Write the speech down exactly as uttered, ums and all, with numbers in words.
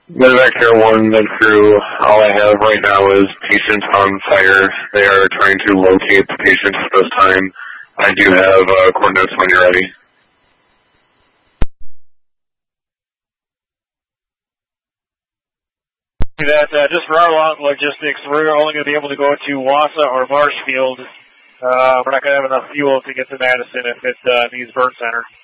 Medevac Care one and crew, all I have right now is patients on fire. They are trying to locate the patients at this time. I do have uh, coordinates when you're ready. That uh, just for our logistics, we're only going to be able to go to Wausau or Marshfield. Uh, we're not going to have enough fuel to get to Madison if it uh, needs burn center.